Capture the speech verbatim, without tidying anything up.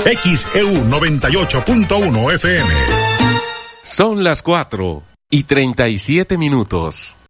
X E U noventa y ocho punto uno F M. Son las cuatro y treinta y siete minutos.